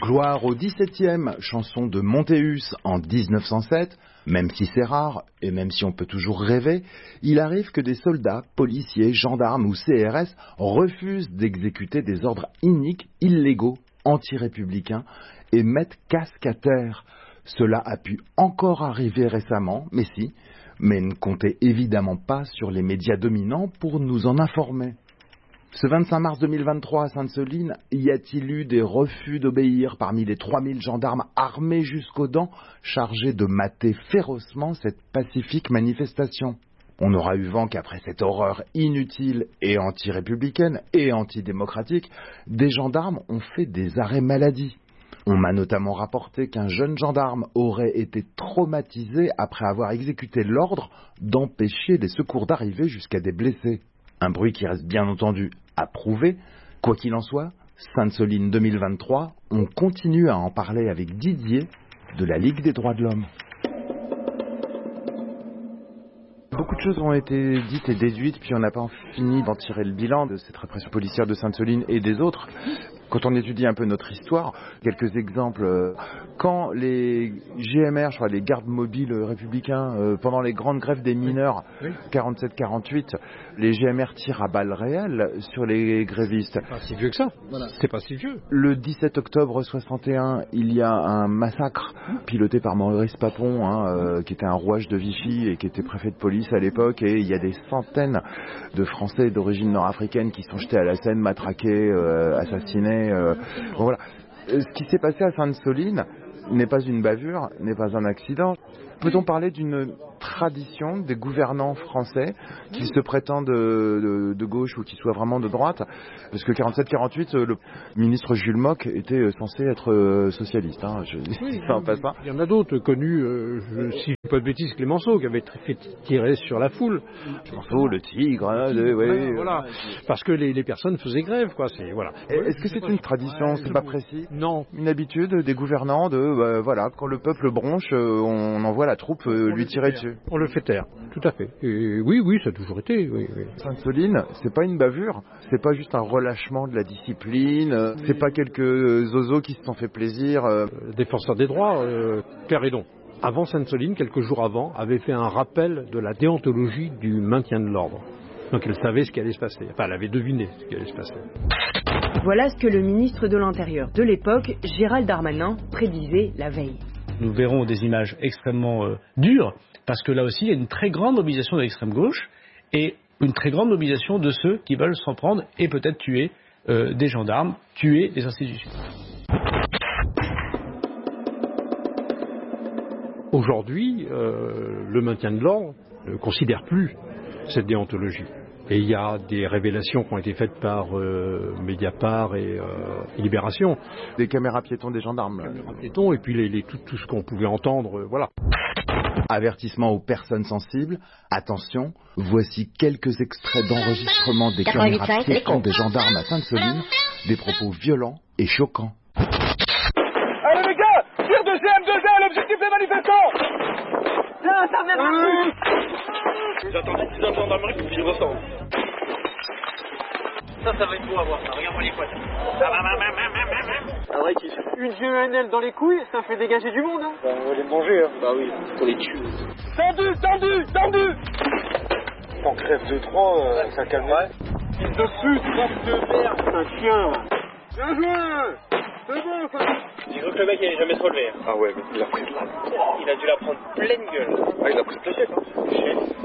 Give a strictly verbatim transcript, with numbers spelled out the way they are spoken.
Gloire au dix-septième, chanson de Montéus en dix-neuf cent sept. Même si c'est rare, et même si on peut toujours rêver, il arrive que des soldats, policiers, gendarmes ou C R S refusent d'exécuter des ordres iniques, illégaux, anti-républicains et mettent casque à terre. Cela a pu encore arriver récemment, mais si, mais ne comptez évidemment pas sur les médias dominants pour nous en informer. Ce vingt-cinq mars deux mille vingt-trois à Sainte-Soline, y a-t-il eu des refus d'obéir parmi les trois mille gendarmes armés jusqu'aux dents, chargés de mater férocement cette pacifique manifestation? On aura eu vent qu'après cette horreur inutile et anti-républicaine et antidémocratique, des gendarmes ont fait des arrêts maladie. On m'a notamment rapporté qu'un jeune gendarme aurait été traumatisé après avoir exécuté l'ordre d'empêcher les secours d'arriver jusqu'à des blessés. Un bruit qui reste bien entendu à prouver. Quoi qu'il en soit, Sainte-Soline deux mille vingt-trois, on continue à en parler avec Didier de la Ligue des droits de l'homme. Beaucoup de choses ont été dites et déduites, puis on n'a pas fini d'en tirer le bilan de cette répression policière de Sainte-Soline et des autres. Quand on étudie un peu notre histoire, quelques exemples. Quand les G M R, je crois, les gardes mobiles républicains, euh, pendant les grandes grèves des mineurs, oui. quarante-sept quarante-huit, les G M R tirent à balles réelles sur les grévistes. C'est pas si vieux que ça. Voilà. C'est pas si vieux. Le dix-sept octobre soixante et un, il y a un massacre piloté par Maurice Papon, hein, euh, qui était un rouage de Vichy et qui était préfet de police à l'époque, et il y a des centaines de Français d'origine nord-africaine qui sont jetés à la Seine, matraqués, euh, assassinés. Euh, bon, voilà. Ce qui s'est passé à Sainte-Soline n'est pas une bavure, n'est pas un accident. Peut-on parler d'une tradition des gouvernants français qui se prétendent de, de, de gauche ou qui soient vraiment de droite? Parce que quarante-sept quarante-huit, le ministre Jules Mock était censé être socialiste. Hein. Je, oui, ça en passe pas. Il y en a d'autres connus, euh, je, si je ne dis pas de bêtises, Clémenceau, qui avait fait tirer sur la foule. Clémenceau, le tigre, hein, de, oui, voilà, voilà. Parce que les, les personnes faisaient grève, quoi. C'est, voilà. Est-ce que c'est une tradition, c'est pas précis? Non. Une habitude des gouvernants de, euh, voilà, quand le peuple bronche, euh, on envoie la troupe euh, lui tirer dessus. On le fait taire, tout à fait. Et oui, oui, ça a toujours été. Oui, oui. Sainte-Soline, c'est pas une bavure, c'est pas juste un relâchement de la discipline, euh, c'est pas quelques zozos qui se sont fait plaisir. Euh... Défenseur des droits, euh, Cléredon, avant Sainte-Soline, quelques jours avant, avait fait un rappel de la déontologie du maintien de l'ordre. Donc elle savait ce qui allait se passer. Enfin, elle avait deviné ce qui allait se passer. Voilà ce que le ministre de l'Intérieur de l'époque, Gérald Darmanin, prédisait la veille. Nous verrons des images extrêmement euh, dures, parce que là aussi, il y a une très grande mobilisation de l'extrême gauche et une très grande mobilisation de ceux qui veulent s'en prendre et peut-être tuer euh, des gendarmes, tuer des institutions. Aujourd'hui, euh, le maintien de l'ordre ne considère plus cette déontologie. Et il y a des révélations qui ont été faites par euh, Mediapart et, euh, et Libération. Des caméras piétons des gendarmes. Des caméras piétons et puis les, les, tout, tout ce qu'on pouvait entendre, euh, voilà. Avertissement aux personnes sensibles. Attention, voici quelques extraits d'enregistrement des caméras piétons des gendarmes à Sainte-Soline. Des propos violents et choquants. Allez les gars, tire de G M deux A, l'objectif des manifestants. Là, ça vient de J'attends des petits agents gendarmerie pour qu'ils ressortent. Ça, ça va être beau à voir, ça. Regarde-moi les potes. Ah ouais, kiff. Une G E N L dans les couilles, ça fait dégager du monde, hein. Bah, on va les manger, hein. Bah oui, pour les tuer. Tendu, tendu, tendu. En crève de trois, euh, ça calme. Ouais. Fils de pute, crève de merde, un chien. Bien joué. C'est bon, ça. J'ai cru que le mec il allait jamais se relever. Ah ouais, mais il a pris de la... Il a dû la prendre pleine gueule. Ah, il a pris de la chef, hein.